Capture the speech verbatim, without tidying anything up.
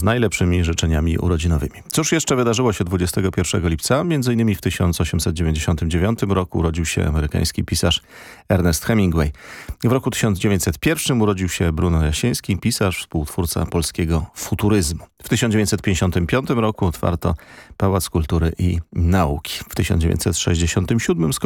z najlepszymi życzeniami urodzinowymi. Cóż jeszcze wydarzyło się dwudziestego pierwszego lipca? Między innymi w tysiąc osiemset dziewięćdziesiątym dziewiątym roku urodził się amerykański pisarz Ernest Hemingway. W roku tysiąc dziewięćset pierwszym urodził się Bruno Jasiński, pisarz, współtwórca polskiego futuryzmu. W tysiąc dziewięćset pięćdziesiątym piątym roku otwarto Pałac Kultury i Nauki. W tysiąc dziewięćset sześćdziesiątym siódmym